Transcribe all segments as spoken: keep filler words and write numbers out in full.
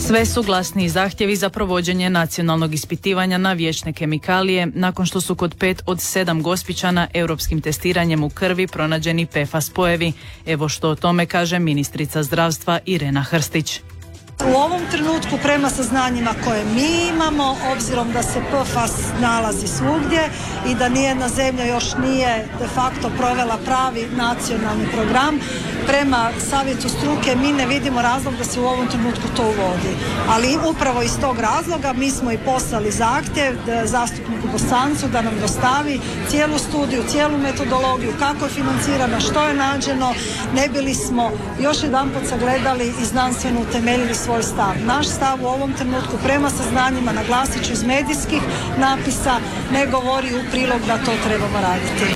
Sve su glasniji zahtjevi za provođenje nacionalnog ispitivanja na vječne kemikalije nakon što su kod pet od sedam Gospićana europskim testiranjem u krvi pronađeni P F A S spojevi. Evo što o tome kaže ministrica zdravstva Irena Hrstić. U ovom trenutku prema saznanjima koje mi imamo, obzirom da se P F A S nalazi svugdje i da nijedna zemlja još nije de facto provela pravi nacionalni program, prema savjetu struke mi ne vidimo razlog da se u ovom trenutku to uvodi. Ali upravo iz tog razloga mi smo i poslali zahtjev zastupniku Bosancu da nam dostavi cijelu studiju, cijelu metodologiju, kako je financirana, što je nađeno, ne bili smo još jedanput sagledali i znanstveno utemeljili svoj stav. Naš stav u ovom trenutku prema saznanjima, naglasit ću iz medijskih napisa, ne govori u prilog da to trebamo raditi.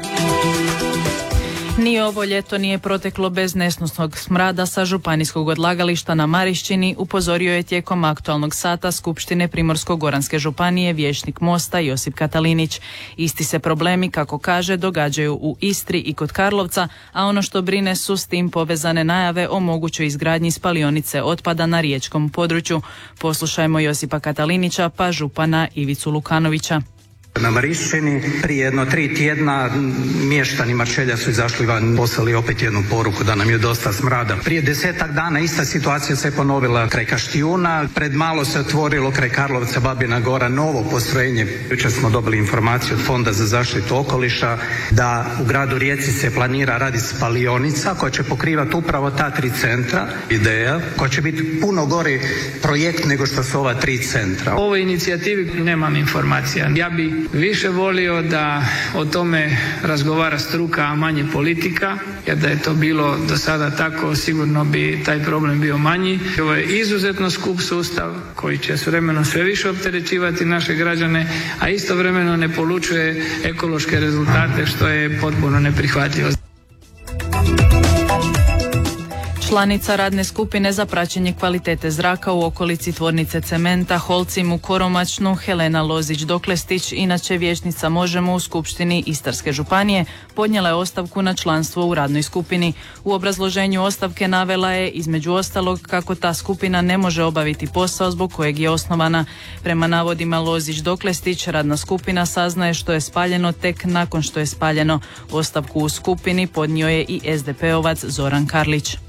Ni ovo ljeto nije proteklo bez nesnosnog smrada sa županijskog odlagališta na Marišćini, upozorio je tijekom aktualnog sata Skupštine Primorsko-goranske županije vijećnik Mosta Josip Katalinić. Isti se problemi, kako kaže, događaju u Istri i kod Karlovca, a ono što brine su s tim povezane najave o mogućoj izgradnji spalionice otpada na riječkom području. Poslušajmo Josipa Katalinića pa župana Ivicu Lukanovića. Na Marišćini prije jedno tri tjedna mještani Marčelja su izašli van, poslali opet jednu poruku da nam je dosta smrada. Prije desetak dana ista situacija se ponovila kraj Kaštijuna, pred malo se otvorilo kraj Karlovca Babina Gora novo postrojenje. Jučer smo dobili informaciju od Fonda za zaštitu okoliša da u gradu Rijeci se planira raditi spalionica koja će pokrivati upravo ta tri centra, ideja koja će biti puno gori projekt nego što su ova tri centra. O ovoj inicijativi nemam informacija. Ja bi više volio da o tome razgovara struka, a manje politika, jer da je to bilo do sada tako, sigurno bi taj problem bio manji. Ovo je izuzetno skup sustav koji će s vremenom sve više opterećivati naše građane, a istovremeno ne polučuje ekološke rezultate, što je potpuno neprihvatljivo. Članica radne skupine za praćenje kvalitete zraka u okolici tvornice cementa Holcim u Koromačnu, Helena Lozić-Doklestić, inače vijećnica Možemo u Skupštini Istarske županije, podnijela je ostavku na članstvo u radnoj skupini. U obrazloženju ostavke navela je, između ostalog, kako ta skupina ne može obaviti posao zbog kojeg je osnovana. Prema navodima Lozić-Doklestić, radna skupina saznaje što je spaljeno tek nakon što je spaljeno. Ostavku u skupini podnio je i es de pe ovac Zoran Karlić.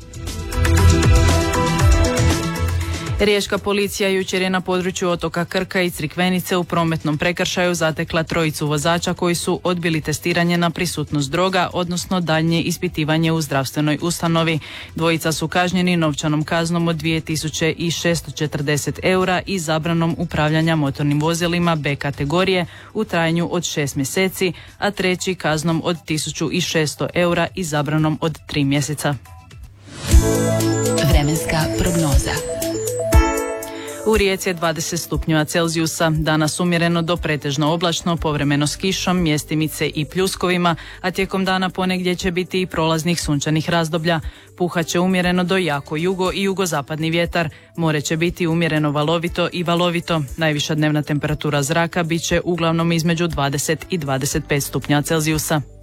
Riječka policija jučer je na području otoka Krka i Crikvenice u prometnom prekršaju zatekla trojicu vozača koji su odbili testiranje na prisutnost droga, odnosno daljnje ispitivanje u zdravstvenoj ustanovi. Dvojica su kažnjeni novčanom kaznom od dvije tisuće šesto četrdeset eura i zabranom upravljanja motornim vozilima B kategorije u trajanju od šest mjeseci, a treći kaznom od tisuću šesto eura i zabranom od tri mjeseca. Vremenska prognoza. U Rijeci je dvadeset stupnjeva Celzijusa, danas umjereno do pretežno oblačno, povremeno s kišom, mjestimice i pljuskovima, a tijekom dana ponegdje će biti i prolaznih sunčanih razdoblja. Puhat će umjereno do jako jugo i jugozapadni vjetar. More će biti umjereno valovito i valovito. Najviša dnevna temperatura zraka bit će uglavnom između dvadeset i dvadeset pet stupnjeva Celzijusa.